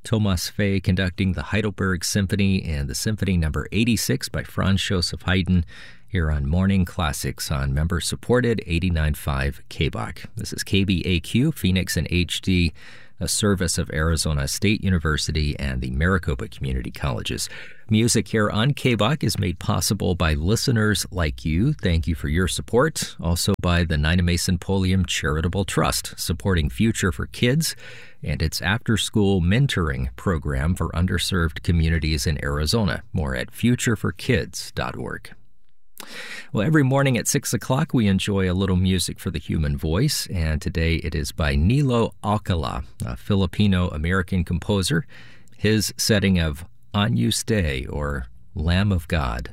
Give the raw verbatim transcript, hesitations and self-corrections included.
Thomas Fay conducting the Heidelberg Symphony and the Symphony Number eighty-six by Franz Joseph Haydn here on Morning Classics on member-supported eighty-nine point five K B O C. This is K B A Q, Phoenix in H D, a service of Arizona State University and the Maricopa Community Colleges. Music here on K B O C is made possible by listeners like you. Thank you for your support. Also by the Nina Mason Polium Charitable Trust, supporting Future for Kids and its after-school mentoring program for underserved communities in Arizona. More at future for kids dot org. Well, every morning at six o'clock, we enjoy a little music for the human voice, and today it is by Nilo Alcala, a Filipino-American composer, his setting of On You Stay, or Lamb of God.